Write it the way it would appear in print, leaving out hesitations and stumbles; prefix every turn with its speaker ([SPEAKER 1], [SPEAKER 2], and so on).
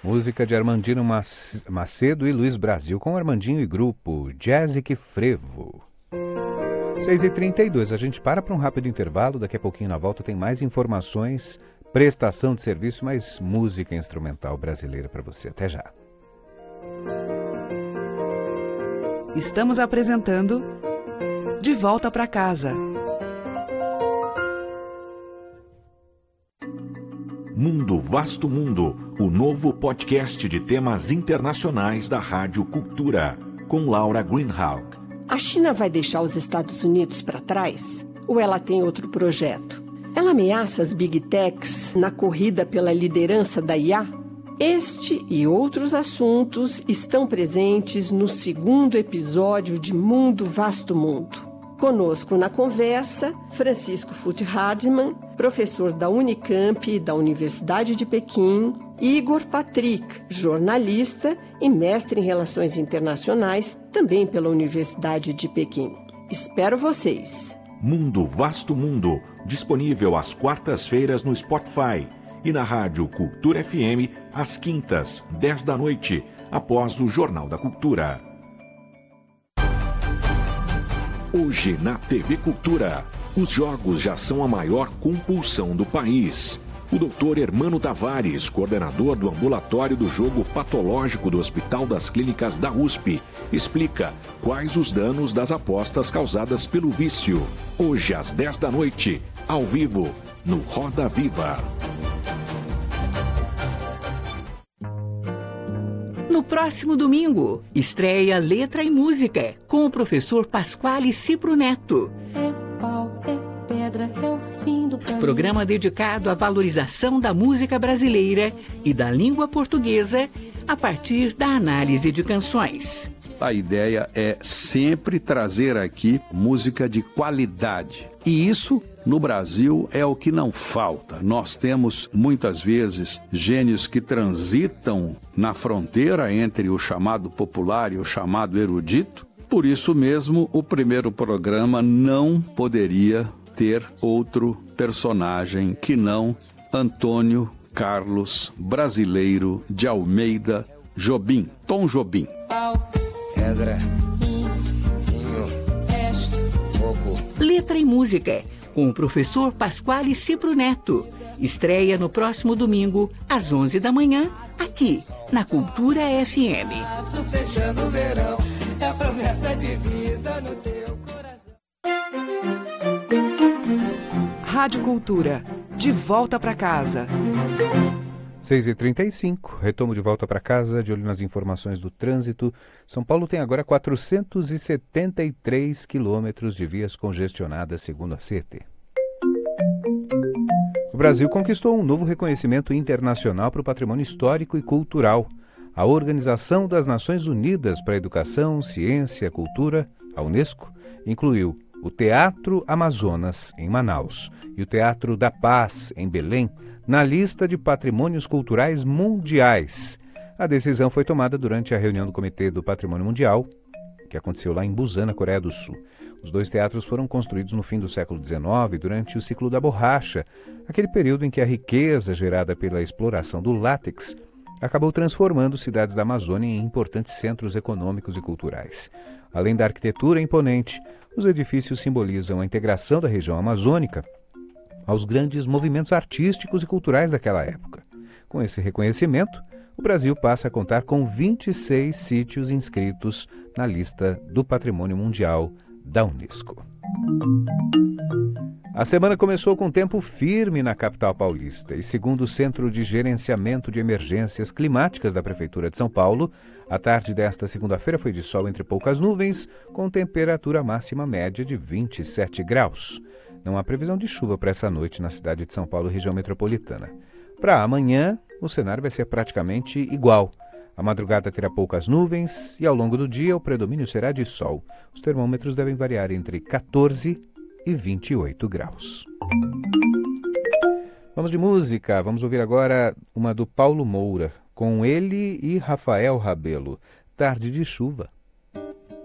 [SPEAKER 1] Música de Armandinho Macedo e Luiz Brasil, com Armandinho e grupo Jazzic Frevo. 6h32, a gente para um rápido intervalo, daqui a pouquinho na volta tem mais informações, prestação de serviço, mais música instrumental brasileira para você. Até já.
[SPEAKER 2] Estamos apresentando De Volta para Casa.
[SPEAKER 3] Mundo Vasto Mundo, o novo podcast de temas internacionais da Rádio Cultura, com Laura Greenhalgh.
[SPEAKER 4] A China vai deixar os Estados Unidos para trás? Ou ela tem outro projeto? Ela ameaça as Big Techs na corrida pela liderança da IA? Este e outros assuntos estão presentes no segundo episódio de Mundo Vasto Mundo. Conosco na conversa, Francisco Furt-Hardman, professor da Unicamp e da Universidade de Pequim, e Igor Patrick, jornalista e mestre em Relações Internacionais, também pela Universidade de Pequim. Espero vocês!
[SPEAKER 3] Mundo Vasto Mundo, disponível às quartas-feiras no Spotify e na Rádio Cultura FM às quintas, 10 da noite, após o Jornal da Cultura. Hoje na TV Cultura, os jogos já são a maior compulsão do país. O Dr. Hermano Tavares, coordenador do ambulatório do jogo patológico do Hospital das Clínicas da USP, explica quais os danos das apostas causadas pelo vício. Hoje às 10 da noite, ao vivo, no Roda Viva.
[SPEAKER 5] No próximo domingo, estreia Letra e Música, com o professor Pasquale Cipro Neto.
[SPEAKER 6] É pau, é pedra, é o fim do caminho.
[SPEAKER 5] Programa dedicado à valorização da música brasileira e da língua portuguesa a partir da análise de canções.
[SPEAKER 7] A ideia é sempre trazer aqui música de qualidade. E isso, no Brasil, é o que não falta. Nós temos, muitas vezes, gênios que transitam na fronteira entre o chamado popular e o chamado erudito. Por isso mesmo, o primeiro programa não poderia ter outro personagem que não Antônio Carlos Brasileiro de Almeida Jobim, Tom Jobim.
[SPEAKER 8] Pedra, vinho, fogo.
[SPEAKER 5] Letra e Música, com o professor Pasquale Cipro Neto. Estreia no próximo domingo, às 11 da manhã, aqui, na Cultura FM.
[SPEAKER 8] Fechando o verão, é a promessa de vida no teu coração.
[SPEAKER 2] Rádio Cultura, de volta para casa.
[SPEAKER 1] 6h35, retomo de volta para casa, de olho nas informações do trânsito. São Paulo tem agora 473 quilômetros de vias congestionadas, segundo a CET. O Brasil conquistou um novo reconhecimento internacional para o patrimônio histórico e cultural. A Organização das Nações Unidas para a Educação, Ciência e Cultura, a Unesco, incluiu o Teatro Amazonas, em Manaus, e o Teatro da Paz, em Belém, na lista de patrimônios culturais mundiais. A decisão foi tomada durante a reunião do Comitê do Patrimônio Mundial, que aconteceu lá em Busan, na Coreia do Sul. Os dois teatros foram construídos no fim do século XIX, durante o ciclo da borracha, aquele período em que a riqueza gerada pela exploração do látex acabou transformando cidades da Amazônia em importantes centros econômicos e culturais. Além da arquitetura imponente, os edifícios simbolizam a integração da região amazônica aos grandes movimentos artísticos e culturais daquela época. Com esse reconhecimento, o Brasil passa a contar com 26 sítios inscritos na lista do Patrimônio Mundial da Unesco. A semana começou com tempo firme na capital paulista e, segundo o Centro de Gerenciamento de Emergências Climáticas da Prefeitura de São Paulo, a tarde desta segunda-feira foi de sol entre poucas nuvens, com temperatura máxima média de 27 graus. Não há previsão de chuva para essa noite na cidade de São Paulo, região metropolitana. Para amanhã, o cenário vai ser praticamente igual. A madrugada terá poucas nuvens e, ao longo do dia, o predomínio será de sol. Os termômetros devem variar entre 14 e 28 graus. Vamos de música. Vamos ouvir agora uma do Paulo Moura, com ele e Rafael Rabelo, Tarde de Chuva.